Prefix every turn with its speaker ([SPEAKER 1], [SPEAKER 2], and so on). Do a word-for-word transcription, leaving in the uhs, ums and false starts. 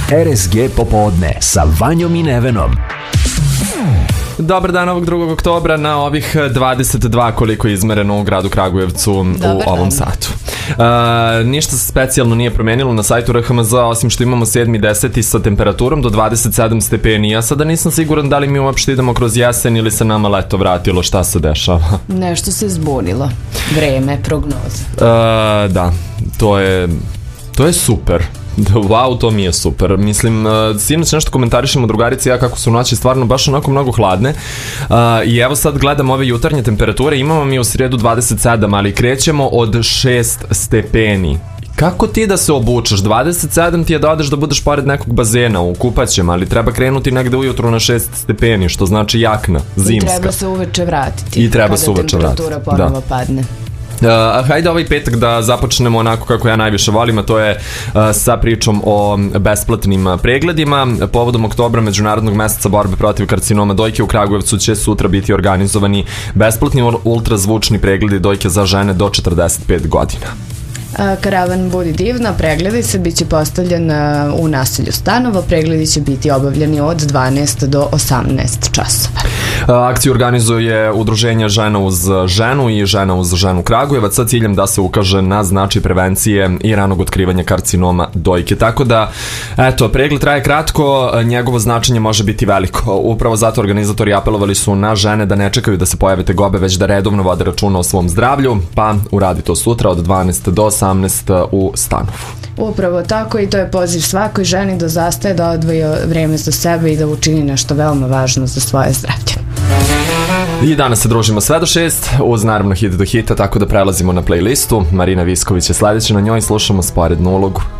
[SPEAKER 1] R S G popodne sa Vanjom i Nevenom.
[SPEAKER 2] Dobar dan ovog drugog oktobra na ovih dvadeset dva koliko je izmereno u gradu Kragujevcu
[SPEAKER 3] Dobar
[SPEAKER 2] u ovom
[SPEAKER 3] dan.
[SPEAKER 2] satu. Uh, ništa se specijalno nije promenilo na sajtu R H M Z osim što imamo sedmi deseti sa temperaturom do dvadeset sedam stepeni. Ja sada nisam siguran da li mi uopšte idemo kroz jesen ili se nama leto vratilo, šta se dešava.
[SPEAKER 3] Nešto se zbunilo. Vreme, prognoza.
[SPEAKER 2] Uh, da, to je, to je super. Wow, to mi je super. Mislim, uh, sinoć nešto komentarišemo drugarici ja kako su noći stvarno baš onako mnogo hladne. Uh, I evo sad gledam ove jutarnje temperature, imamo mi u srijedu dvadeset sedam, ali krećemo od šest stepeni. Kako ti da se obučeš? dvadeset sedam ti je da odeš da budeš pored nekog bazena u kupaćem, ali treba krenuti negde ujutru na šest stepeni, što znači jakna, zimska.
[SPEAKER 3] I treba se uveče vratiti.
[SPEAKER 2] I treba se uveče vratiti.
[SPEAKER 3] Kada temperatura ponovo
[SPEAKER 2] da.
[SPEAKER 3] padne.
[SPEAKER 2] Uh, hajde ovaj petak da započnemo onako kako ja najviše volim, a to je uh, sa pričom o besplatnim pregledima. Povodom oktobra, Međunarodnog meseca borbe protiv karcinoma dojke, u Kragujevcu će sutra biti organizovani besplatni ultrazvučni pregledi dojke za žene do četrdeset pet godina.
[SPEAKER 3] Karavan Budi divna, pregledi se biće postavljen u naselju Stanovo. Pregledi će biti obavljeni od dvanaest do osamnaest časova.
[SPEAKER 2] Akciju organizuje Udruženje Žena uz ženu i Žena uz ženu Kragujevac sa ciljem da se ukaže na značaj prevencije i ranog otkrivanja karcinoma dojke. Tako da, eto, pregled traje kratko, njegovo značenje može biti veliko. Upravo zato organizatori apelovali su na žene da ne čekaju da se pojave tegobe, već da redovno vode računa o svom zdravlju, pa uradi to sutra od dvanaest do osamnaest u Stanovu.
[SPEAKER 3] Upravo tako, i to je poziv svakoj ženi da zastaje, da odvoji vreme za sebe i da učini nešto veoma važno za svoje zdravlje.
[SPEAKER 2] I danas se družimo sve do šest, uz naravno hit do hita, tako da prelazimo na playlistu. Marina Visković je sledeća, na njoj slušamo Sporednu ulogu.